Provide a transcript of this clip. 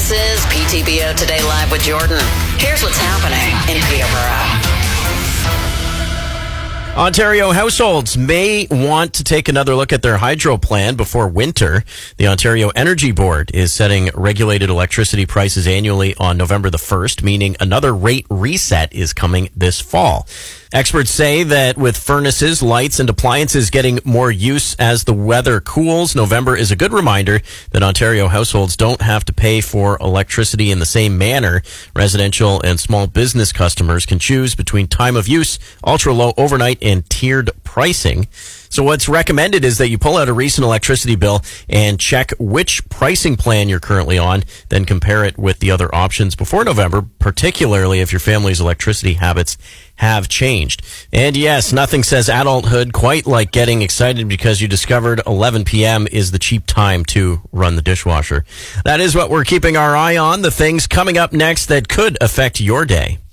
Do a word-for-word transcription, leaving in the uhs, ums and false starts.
This is P T B O Today Live with Jordan. Here's what's happening in Peterborough. Ontario households may want to take another look at their hydro plan before winter. The Ontario Energy Board is setting regulated electricity prices annually on November the first, meaning another rate reset is coming this fall. Experts say that with furnaces, lights, and appliances getting more use as the weather cools, November is a good reminder that Ontario households don't have to pay for electricity in the same manner. Residential and small business customers can choose between time of use, ultra-low overnight, and tiered pricing. So what's recommended is that you pull out a recent electricity bill and check which pricing plan you're currently on, then compare it with the other options before November, particularly if your family's electricity habits have changed. And yes, nothing says adulthood quite like getting excited because you discovered eleven p.m. is the cheap time to run the dishwasher. That is what we're keeping our eye on, the things coming up next that could affect your day.